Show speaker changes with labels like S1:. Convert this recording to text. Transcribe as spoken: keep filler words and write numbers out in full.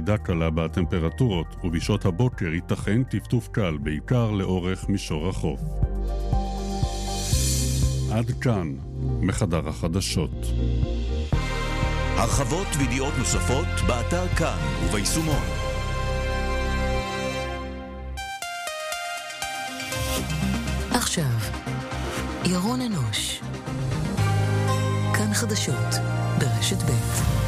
S1: ירידה קלה בטמפרטורות, ובשעות הבוקר ייתכן טפטוף קל, בעיקר לאורך מישור החוף. עד כאן, מחדר החדשות.
S2: הרחבות וידיעות נוספות באתר כאן וביישומון.
S3: עכשיו, ירון אנוש. כאן חדשות ברשת ב'.